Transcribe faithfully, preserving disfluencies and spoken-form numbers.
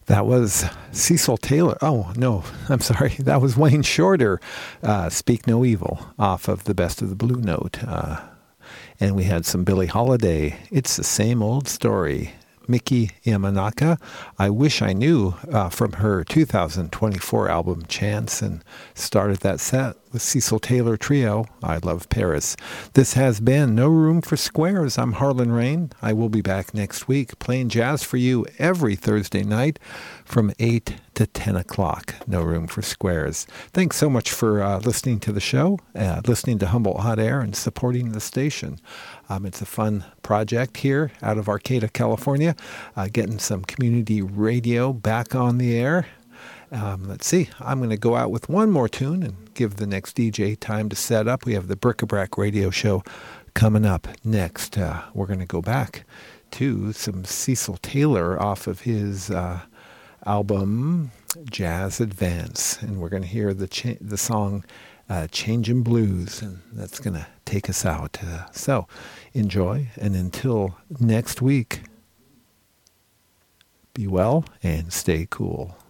That was Cecil Taylor. Oh, no, I'm sorry. That was Wayne Shorter, uh, Speak No Evil, off of The Best of the Blue Note. Uh, and we had some Billie Holiday. It's the same old story. Miki Yamanaka, I Wish I Knew, uh, from her two thousand twenty-four album Chance, and started that set with Cecil Taylor Trio, I Love Paris. This has been No Room for Squares. I'm Harlan Rain. I will be back next week playing jazz for you every Thursday night from eight to ten o'clock. No Room for Squares. Thanks so much for uh, listening to the show, uh, listening to Humboldt Hot Air, and supporting the station. Um, it's a fun project here out of Arcata, California, uh, getting some community radio back on the air. Um, let's see, I'm going to go out with one more tune and give the next D J time to set up. We have the Bric-a-Brac radio show coming up next. Uh, we're going to go back to some Cecil Taylor off of his uh, album Jazz Advance, and we're going to hear the cha- the song uh, Changin' Blues, and that's going to take us out. Uh, so enjoy, and until next week, be well and stay cool.